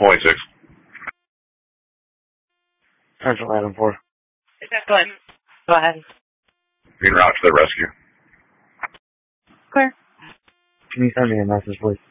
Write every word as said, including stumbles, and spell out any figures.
Point six. Central Adam four. Go ahead. Go ahead. Green route to the rescue. Clear. Can you send me a message, please?